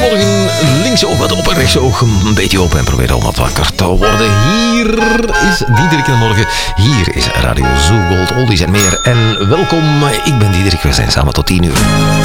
Goedemorgen, linksoog wat op en rechtsoog een beetje op en probeer al wat wakker te worden. Hier is Diederik in de morgen, hier is Radio Zoo Gold Oldies en meer. En welkom, ik ben Diederik, we zijn samen tot 10 uur.